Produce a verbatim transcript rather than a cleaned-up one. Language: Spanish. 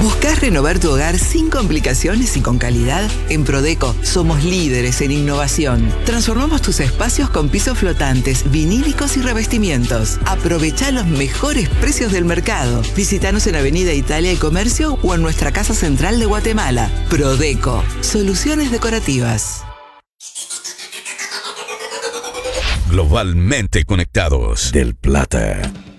¿Buscás renovar tu hogar sin complicaciones y con calidad? En Prodeco somos líderes en innovación. Transformamos tus espacios con pisos flotantes, vinílicos y revestimientos. Aprovecha los mejores precios del mercado. Visítanos en Avenida Italia y Comercio o en nuestra casa central de Guatemala. Prodeco, soluciones decorativas. Globalmente conectados. Del Plata.